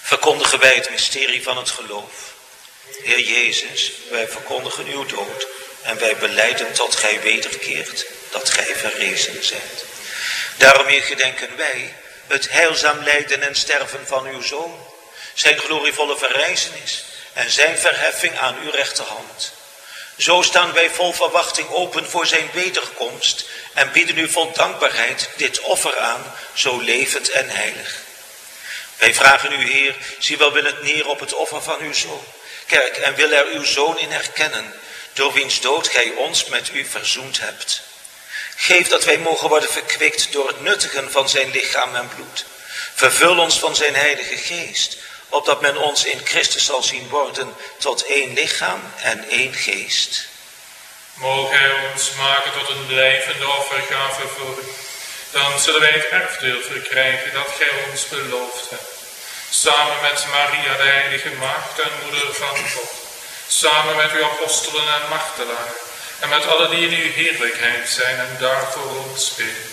verkondigen wij het mysterie van het geloof. Heer Jezus, wij verkondigen uw dood en wij belijden tot gij wederkeert, dat gij verrezen zijt. Daarom, Heer, gedenken wij het heilzaam lijden en sterven van uw Zoon, zijn glorievolle verrijzenis en zijn verheffing aan uw rechterhand. Zo staan wij vol verwachting open voor zijn wederkomst en bieden u vol dankbaarheid dit offer aan, zo levend en heilig. Wij vragen u, Heer, zie welwillend neer op het offer van uw Zoon. Kerk, en wil er uw Zoon in herkennen, door wiens dood gij ons met u verzoend hebt. Geef dat wij mogen worden verkwikt door het nuttigen van zijn lichaam en bloed. Vervul ons van zijn heilige geest, opdat men ons in Christus zal zien worden tot één lichaam en één geest. Mogen hij ons maken tot een blijvende offergave voor u. Dan zullen wij het erfdeel verkrijgen dat gij ons beloofd hebt. Samen met Maria, de heilige maagd en moeder van God. Samen met uw apostelen en martelaren. En met alle die in uw heerlijkheid zijn en daarvoor ons bidden.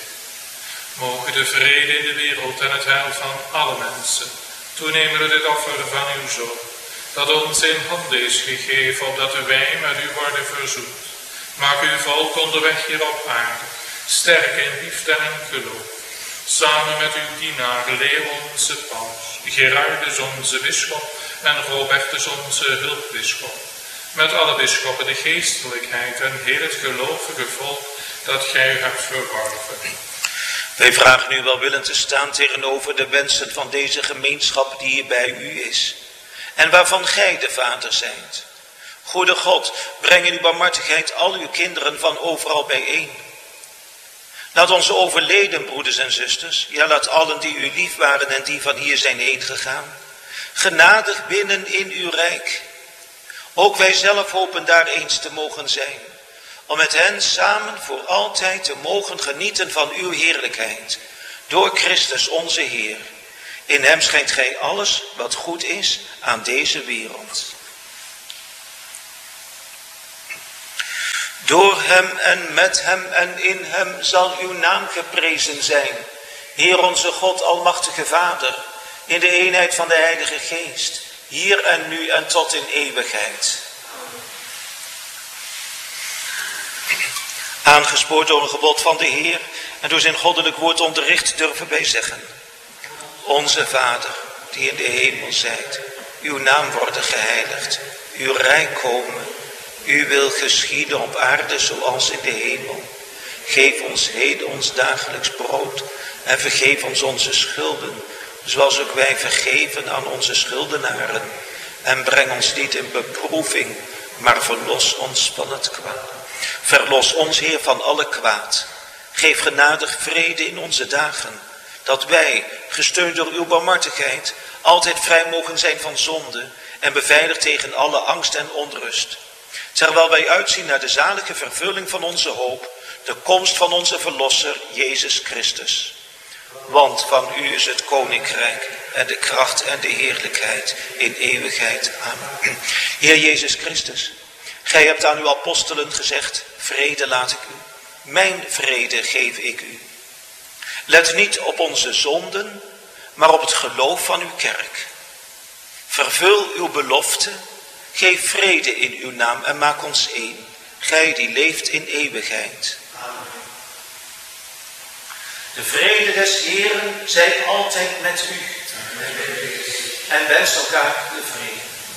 Mogen de vrede in de wereld en het heil van alle mensen toenemen door dit offer van uw Zoon, dat ons in handen is gegeven, opdat wij met u worden verzoend. Maak uw volk onderweg hier op aarde sterk in liefde en geloof. Samen met uw dienaar Leo onze paus, Gerardus onze bisschop en Robertus onze hulpbisschop. Met alle bisschoppen de geestelijkheid en heel het gelovige volk dat gij hebt verworven. Wij vragen u welwillend te staan tegenover de wensen van deze gemeenschap die hier bij u is. En waarvan gij de Vader zijt. Goede God, breng in uw barmhartigheid al uw kinderen van overal bijeen. Laat onze overleden broeders en zusters, ja laat allen die u lief waren en die van hier zijn heen gegaan, genadig binnen in uw rijk. Ook wij zelf hopen daar eens te mogen zijn, om met hen samen voor altijd te mogen genieten van uw heerlijkheid, door Christus onze Heer. In hem schenkt gij alles wat goed is aan deze wereld. Door hem en met hem en in hem zal uw naam geprezen zijn, Heer onze God, almachtige Vader, in de eenheid van de Heilige Geest, hier en nu en tot in eeuwigheid. Aangespoord door een gebod van de Heer en door zijn goddelijk woord onderricht durven wij zeggen: Onze Vader, die in de hemel zijt, uw naam worden geheiligd, uw rijk komen. Uw wil geschieden op aarde zoals in de hemel. Geef ons heden ons dagelijks brood en vergeef ons onze schulden, zoals ook wij vergeven aan onze schuldenaren. En breng ons niet in beproeving, maar verlos ons van het kwaad. Verlos ons, Heer, van alle kwaad. Geef genadig vrede in onze dagen, dat wij, gesteund door uw barmhartigheid, altijd vrij mogen zijn van zonde en beveiligd tegen alle angst en onrust. Terwijl wij uitzien naar de zalige vervulling van onze hoop, de komst van onze Verlosser, Jezus Christus. Want van u is het koninkrijk en de kracht en de heerlijkheid in eeuwigheid. Amen. Heer Jezus Christus, gij hebt aan uw apostelen gezegd: vrede laat ik u, mijn vrede geef ik u. Let niet op onze zonden, maar op het geloof van uw kerk. Vervul uw belofte. Geef vrede in uw naam en maak ons één, gij die leeft in eeuwigheid. Amen. De vrede des Heeren zij altijd met u. En wens elkaar de vrede.